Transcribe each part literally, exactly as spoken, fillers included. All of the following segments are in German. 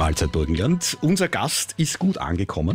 Mahlzeit Burgenland. Unser Gast ist gut angekommen.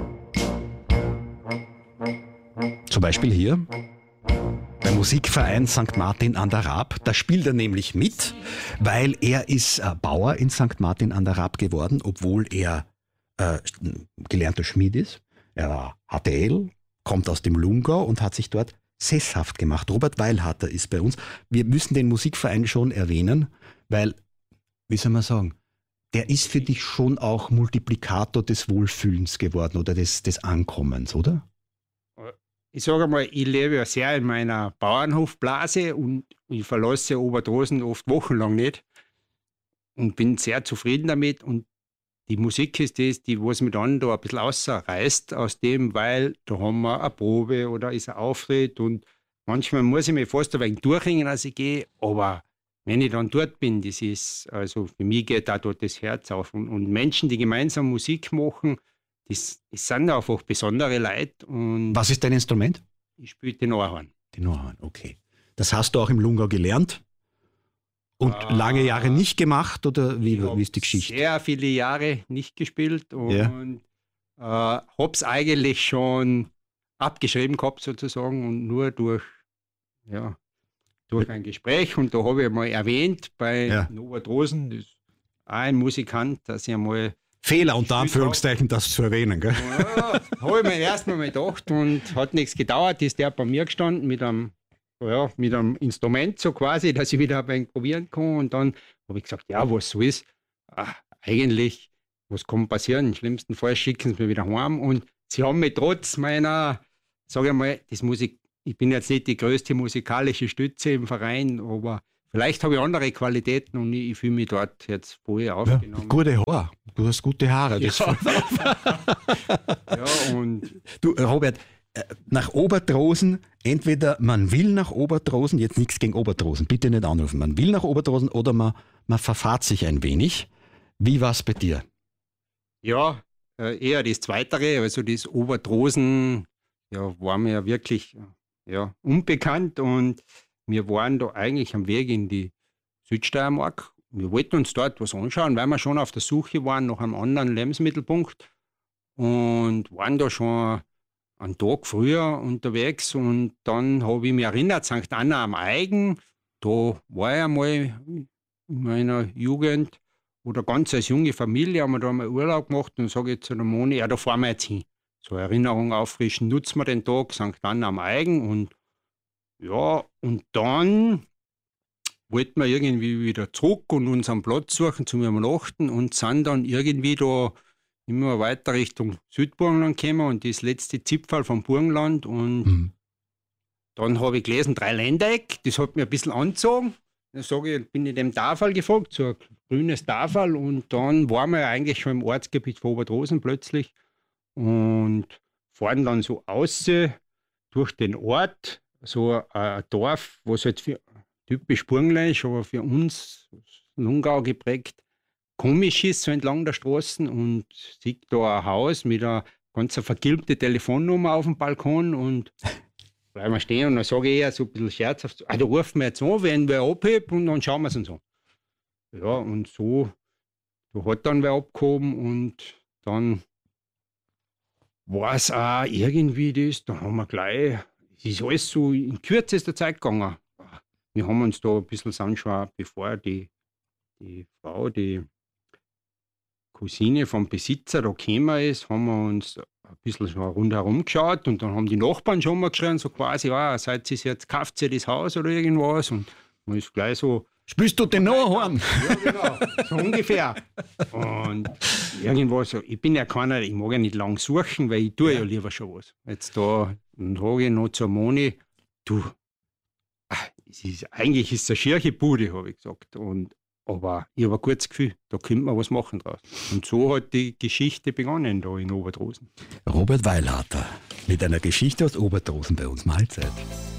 Zum Beispiel hier beim Musikverein Sankt Martin an der Raab. Da spielt er nämlich mit, weil er ist äh, Bauer in Sankt Martin an der Raab geworden, obwohl er äh, gelernter Schmied ist. Er war H T L, kommt aus dem Lungau und hat sich dort sesshaft gemacht. Robert Weilharter ist bei uns. Wir müssen den Musikverein schon erwähnen, weil, wie soll man sagen, der ist für dich schon auch Multiplikator des Wohlfühlens geworden oder des, des Ankommens, oder? Ich sage mal, ich lebe ja sehr in meiner Bauernhofblase und ich verlasse Obertrosen oft wochenlang nicht und bin sehr zufrieden damit. Und die Musik ist das, die was mich dann da ein bisschen rausreißt aus dem, weil da haben wir eine Probe oder ist ein Auftritt und manchmal muss ich mich fast ein wenig durchringen, als ich gehe, aber wenn ich dann dort bin, das ist, also für mich geht da dort das Herz auf. Und, und Menschen, die gemeinsam Musik machen, das, das sind einfach besondere Leute. Und was ist dein Instrument? Ich spiele den Ohrhorn. Den Ohrhorn, okay. Das hast du auch im Lungau gelernt und ah, lange Jahre nicht gemacht, oder wie, wie ist die Geschichte? Sehr viele Jahre nicht gespielt und ja. äh, habe es eigentlich schon abgeschrieben gehabt sozusagen und nur durch, ja, durch ein Gespräch, und da habe ich mal erwähnt bei ja. Obertrosen, das ist auch ein Musikant, dass ich einmal Fehler unter Anführungszeichen, das zu erwähnen, gell? Ja, habe ich mir erst mal gedacht und hat nichts gedauert, ist der bei mir gestanden mit einem, ja, mit einem Instrument so quasi, dass ich wieder ein wenig probieren kann, und dann habe ich gesagt, ja, was so ist, ach, eigentlich, was kann passieren, im schlimmsten Fall schicken sie mich wieder heim, und sie haben mich trotz meiner, sage ich mal, das Musik, ich bin jetzt nicht die größte musikalische Stütze im Verein, aber vielleicht habe ich andere Qualitäten und ich, ich fühle mich dort jetzt voll aufgenommen. Ja, gute Haare, du hast gute Haare. Das ja. ja, und du, Robert, nach Obertrosen, entweder man will nach Obertrosen, jetzt nichts gegen Obertrosen, bitte nicht anrufen, man will nach Obertrosen oder man, man verfahrt sich ein wenig. Wie war es bei dir? Ja, eher das Zweitere, also das Obertrosen, ja, war mir ja wirklich ja, unbekannt, und wir waren da eigentlich am Weg in die Südsteiermark. Wir wollten uns dort was anschauen, weil wir schon auf der Suche waren nach einem anderen Lebensmittelpunkt und waren da schon einen Tag früher unterwegs, und dann habe ich mich erinnert, Sankt Anna am Aigen, da war ich einmal in meiner Jugend oder ganz als junge Familie, haben wir da mal Urlaub gemacht, und sage ich zu der Moni, ja, da fahren wir jetzt hin. So Erinnerung auffrischen, nutzen wir den Tag, Sankt Anna am Aigen, und ja, und dann wollten wir irgendwie wieder zurück und unseren Platz suchen zum Übernachten und sind dann irgendwie da immer weiter Richtung Südburgenland gekommen und das letzte Zipfel vom Burgenland, und mhm. dann habe ich gelesen, Dreiländereck, das hat mir ein bisschen angezogen. Dann sage ich, bin ich dem Tafel gefolgt, so ein grünes Tafel, und dann waren wir eigentlich schon im Ortsgebiet von Obertrosen plötzlich und fahren dann so aus durch den Ort, so ein Dorf, was halt für typisch burgenländisch, aber für uns Lungau geprägt, komisch ist, so entlang der Straßen, und sieht da ein Haus mit einer ganz vergilbten Telefonnummer auf dem Balkon, und bleiben wir stehen, und dann sage ich eher so ein bisschen scherzhaft, ah, da rufen wir jetzt an, wenn wer abhebt, und dann schauen wir es uns an. Ja, und so, da hat dann wer abgehoben, und dann war es auch irgendwie das, da haben wir gleich, es ist alles so in kürzester Zeit gegangen. Wir haben uns da ein bisschen angeschaut, bevor die, die Frau, die Cousine vom Besitzer da gekommen ist, haben wir uns ein bisschen schon rundherum geschaut, und dann haben die Nachbarn schon mal geschrien, so quasi, ah, seid ihr jetzt, kauft ihr das Haus oder irgendwas, und man ist gleich so, spielst du den Ohrhorn? Ja, genau, so ungefähr. Und irgendwas, ich bin ja keiner, ich mag ja nicht lang suchen, weil ich tue ja, ja lieber schon was. Jetzt da, dann sage ich noch zur Moni, du, es ist, eigentlich ist es eine schiere Bude, habe ich gesagt. Und, aber ich habe ein gutes Gefühl, da könnte man was machen draus. Und so hat die Geschichte begonnen da in Obertrosen. Robert Weilharter mit einer Geschichte aus Obertrosen bei uns. Mahlzeit.